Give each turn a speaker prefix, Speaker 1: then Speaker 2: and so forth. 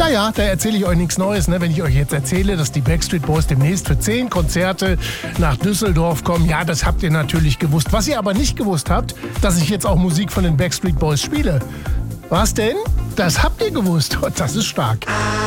Speaker 1: Naja, da erzähle ich euch nichts Neues, ne? Wenn ich euch jetzt erzähle, dass die Backstreet Boys demnächst für 10 Konzerte nach Düsseldorf kommen. Ja, das habt ihr natürlich gewusst. Was ihr aber nicht gewusst habt, dass ich jetzt auch Musik von den Backstreet Boys spiele. Was denn? Das habt ihr gewusst. Das ist stark.